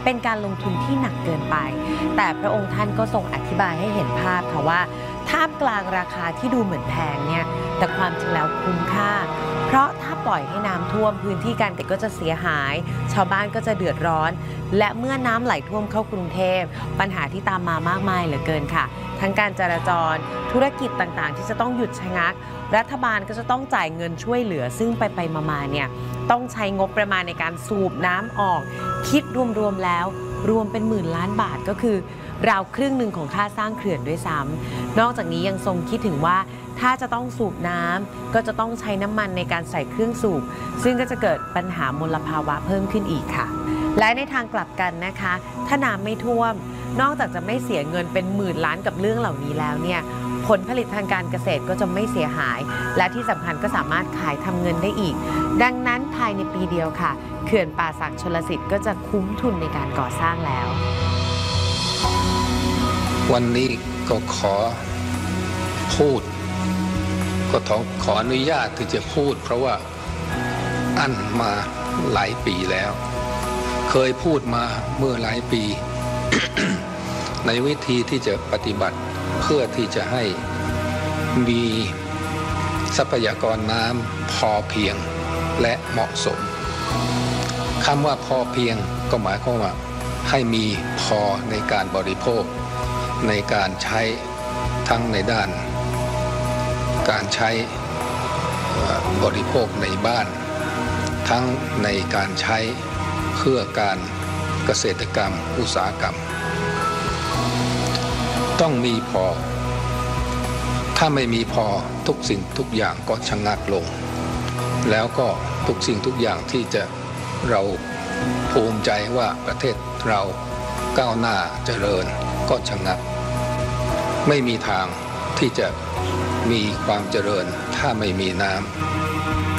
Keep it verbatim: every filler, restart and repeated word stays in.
เป็นการลงทุนที่หนักเกินไปแต่พระองค์ท่านก็ทรงอธิบายให้เห็นภาพค่ะว่าท่ามกลางราคาที่ดูเหมือนแพงเนี่ยแต่ความจริงแล้วคุ้มค่าเพราะถ้าปล่อยให้น้ำท่วมพื้นที่การเกษตรก็จะเสียหายชาวบ้านก็จะเดือดร้อนและเมื่อน้ำไหลท่วมเข้ากรุงเทพปัญหาที่ตามมามากมายเหลือเกินค่ะทั้งการจราจรธุรกิจต่างๆที่จะต้องหยุดชะงักรัฐบาลก็จะต้องจ่ายเงินช่วยเหลือซึ่งไปไปมาๆเนี่ยต้องใช้งบประมาณในการสูบน้ำออกคิดรวมๆแล้วรวมเป็นหมื่นล้านบาทก็คือราวครึ่งหนึ่งของค่าสร้างเขื่อนด้วยซ้ำนอกจากนี้ยังทรงคิดถึงว่าถ้าจะต้องสูบน้ำก็จะต้องใช้น้ำมันในการใส่เครื่องสูบซึ่งก็จะเกิดปัญหามลภาวะเพิ่มขึ้นอีกค่ะและในทางกลับกันนะคะถ้าน้ำไม่ท่วมนอกจากจะไม่เสียเงินเป็นหมื่นล้านกับเรื่องเหล่านี้แล้วเนี่ยผลผลิตทางการเกษตรก็จะไม่เสียหายและที่สำคัญก็สามารถขายทำเงินได้อีกดังนั้นภายในปีเดียวค่ะเขื่อนป่าสักชลสิทธิ์ก็จะคุ้มทุนในการก่อสร้างแล้ววันนี้ก็ขอพูดก็ขอขออนุญาตที่จะพูดเพราะว่าอั้นมาหลายปีแล้วเคยพูดมาเมื่อหลายปี ในวิธีที่จะปฏิบัติเพื่อที่จะให้มีทรัพยากรน้ำพอเพียงและเหมาะสมคำว่าพอเพียงก็หมายความว่าให้มีพอในการบริโภคในการใช้ทั้งในด้านการใช้บริโภคในบ้านทั้งในการใช้เพื่อการเกษตรกรรมอุตสาหกรรมต้องมีพอถ้าไม่มีพอทุกสิ่งทุกอย่างก็ชะงักลงแล้วก็ทุกสิ่งทุกอย่างที่จะเราภูมิใจว่าประเทศเราก้าวหน้าเจริญก็ชะงักไม่มีทางที่จะมีความเจริญถ้าไม่มีน้ำ